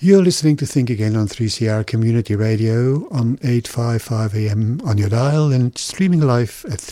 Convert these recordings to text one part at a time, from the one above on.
You're listening to Think Again on 3CR Community Radio on 855 AM on your dial and streaming live at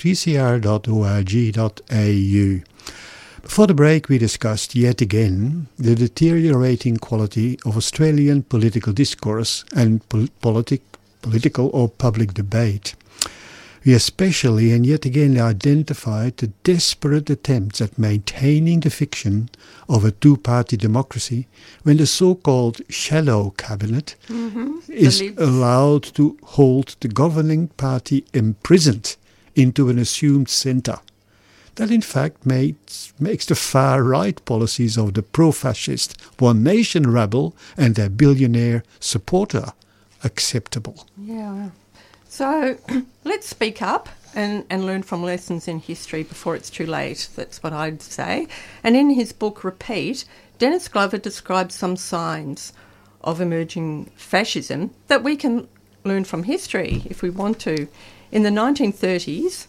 3cr.org.au. Before the break, we discussed yet again the deteriorating quality of Australian political discourse and political or public debate. We especially and yet again identified the desperate attempts at maintaining the fiction of a two-party democracy when the so-called shadow cabinet is allowed to hold the governing party imprisoned into an assumed centre. That in fact makes the far-right policies of the pro-fascist One Nation rebel and their billionaire supporter acceptable. Yeah. So let's speak up and learn from lessons in history before it's too late. That's what I'd say. And in his book, Repeat, Dennis Glover describes some signs of emerging fascism that we can learn from history if we want to. In the 1930s,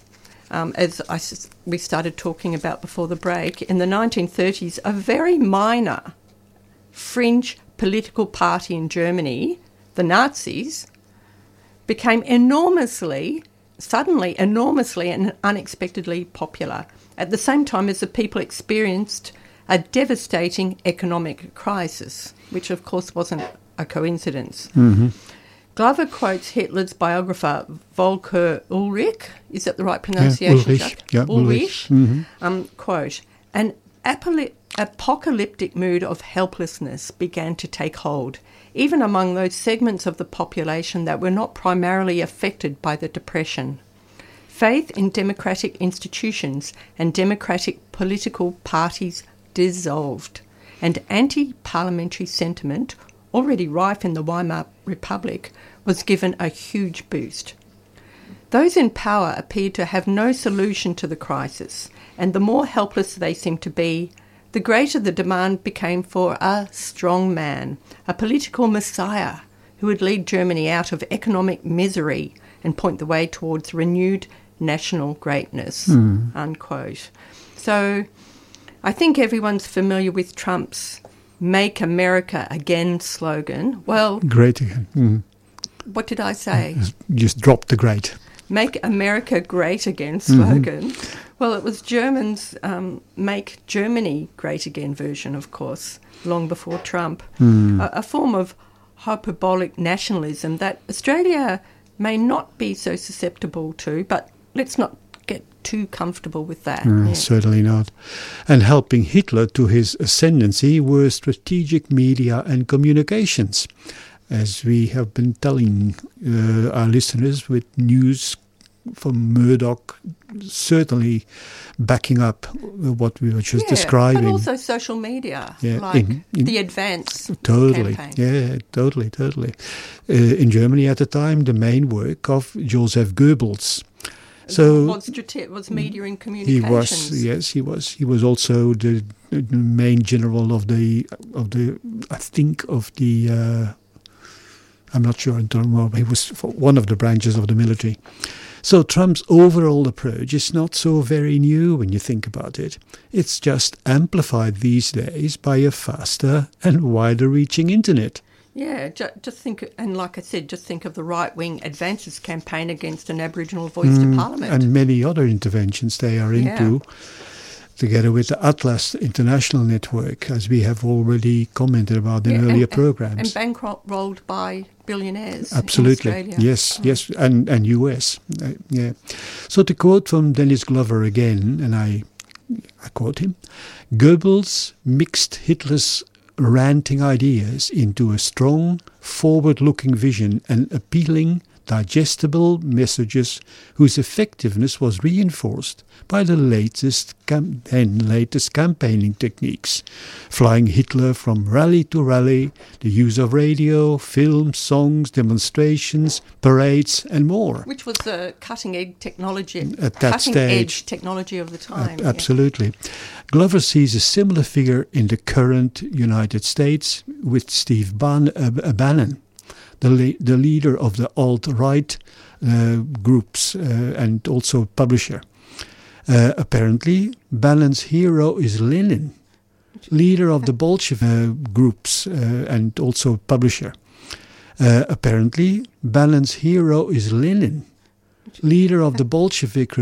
we started talking about before the break, in the 1930s, a very minor fringe political party in Germany, the Nazis, became suddenly enormously and unexpectedly popular at the same time as the people experienced a devastating economic crisis, which of course wasn't a coincidence. Mm-hmm. Glover quotes Hitler's biographer Volker Ullrich, is that the right pronunciation? Ulrich. Mm-hmm. Quote, an apocalyptic mood of helplessness began to take hold, even among those segments of the population that were not primarily affected by the Depression. Faith in democratic institutions and democratic political parties dissolved, and anti-parliamentary sentiment, already rife in the Weimar Republic, was given a huge boost. Those in power appeared to have no solution to the crisis, and the more helpless they seemed to be, the greater the demand became for a strong man, a political messiah who would lead Germany out of economic misery and point the way towards renewed national greatness, unquote. So I think everyone's familiar with Trump's Make America Again slogan. Well, great again. What did I say? Just drop the great. Make America Great Again slogan. Well, it was Germans' Make Germany Great Again version, of course, long before Trump. A form of hyperbolic nationalism that Australia may not be so susceptible to, but let's not get too comfortable with that. Certainly not. And helping Hitler to his ascendancy were strategic media and communications, as we have been telling our listeners, with news from Murdoch certainly backing up what we were just describing. But also social media, like the Advance campaign. Yeah, totally. In Germany at the time, the main work of Joseph Goebbels. So was media and communications. He was also the main general of the I'm not sure in terms of, he was one of the branches of the military. So Trump's overall approach is not so very new when you think about it. It's just amplified these days by a faster and wider-reaching internet. Yeah, just think, and like I said, just think of the right-wing Advances campaign against an Aboriginal voice to Parliament. And many other interventions they are into, together with the Atlas International Network, as we have already commented about in earlier programs. And bankrolled by billionaires. Absolutely. In Australia. Yes, and US. So to quote from Dennis Glover again, and I quote him, Goebbels mixed Hitler's ranting ideas into a strong, forward-looking vision and appealing, digestible messages whose effectiveness was reinforced by the latest campaigning techniques, flying Hitler from rally to rally, the use of radio, film, songs, demonstrations, parades, and more. Which was the cutting-edge technology at that stage. Technology of the time. Absolutely. Glover sees a similar figure in the current United States with Steve Bannon, the leader of the alt-right groups and also publisher. Apparently, Bannon's hero is Lenin. leader of the Bolshevik groups and also publisher. Apparently, Balan's hero is Lenin, leader of the Bolshevik